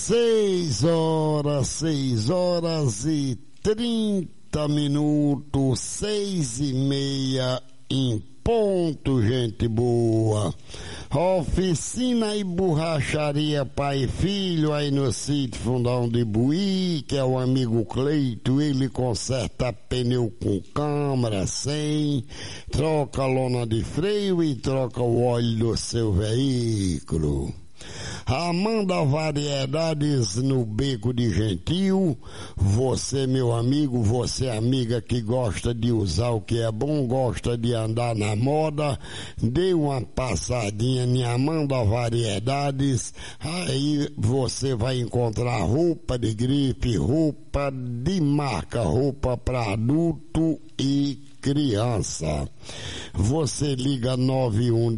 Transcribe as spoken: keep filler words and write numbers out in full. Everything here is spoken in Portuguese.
Seis horas, seis horas e trinta minutos, seis e meia em ponto, gente boa. Oficina e borracharia pai e filho aí no sítio Fundão de Buí, que é o amigo Cleito. Ele conserta pneu com câmara, sem, troca lona de freio e troca o óleo do seu veículo. Amanda Variedades no Beco de Gentil. Você, meu amigo, você amiga que gosta de usar o que é bom, gosta de andar na moda, dê uma passadinha em Amanda Variedades. Aí você vai encontrar roupa de grife, roupa de marca, roupa para adulto e criança. Você liga nove um